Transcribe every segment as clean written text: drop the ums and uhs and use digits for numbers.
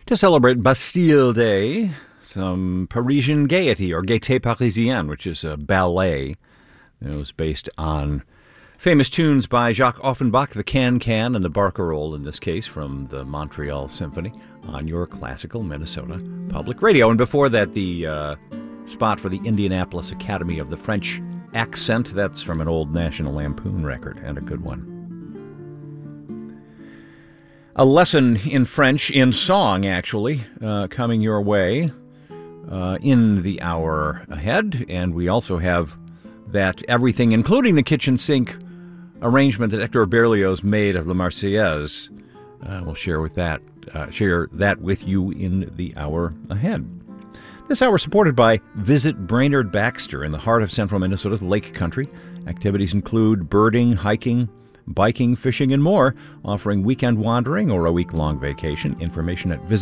To celebrate Bastille Day, some Parisian gaiety, or Gaieté Parisienne, which is a ballet. It was based on famous tunes by Jacques Offenbach, the Can-Can and the Barcarolle, in this case, from the Montreal Symphony, on your classical Minnesota Public Radio. And before that, the spot for the Indianapolis Academy of the French Accent. That's from an old National Lampoon record, and a good one. A lesson in French, in song, actually, coming your way in the hour ahead. And we also have that everything, including the kitchen sink arrangement that Hector Berlioz made of the Marseillaise. We'll share that with you in the hour ahead. This hour is supported by Visit Brainerd Baxter in the heart of central Minnesota's Lake Country. Activities include birding, hiking, biking, fishing, and more, offering weekend wandering or a week-long vacation. Information at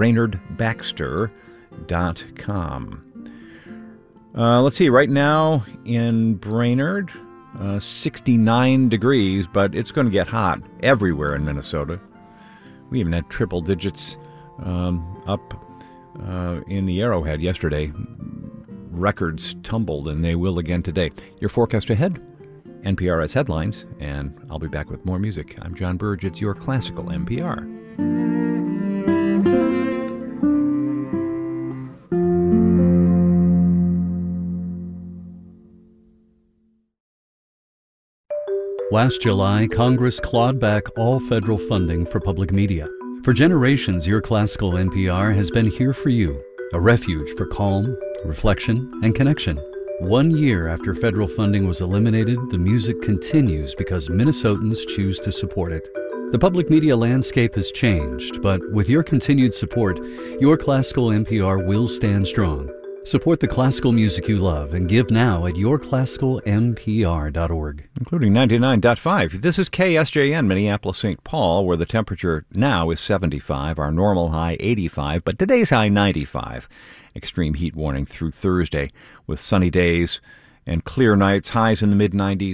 visitbrainerdbaxter.com. Let's see, right now in Brainerd, 69 degrees, but it's going to get hot everywhere in Minnesota. We even had triple digits up in the Arrowhead yesterday. Records tumbled, and they will again today. Your forecast ahead? NPR headlines, and I'll be back with more music. I'm John Burge. It's your classical NPR. Last July, Congress clawed back all federal funding for public media. For generations, your classical NPR has been here for you, a refuge for calm, reflection, and connection. 1 year after federal funding was eliminated, the music continues because Minnesotans choose to support it. The public media landscape has changed, but with your continued support, your classical NPR will stand strong. Support the classical music you love and give now at yourclassicalnpr.org. Including 99.5. This is KSJN, Minneapolis, St. Paul, where the temperature now is 75, our normal high 85, but today's high 95. Extreme heat warning through Thursday with sunny days and clear nights, highs in the mid-90s.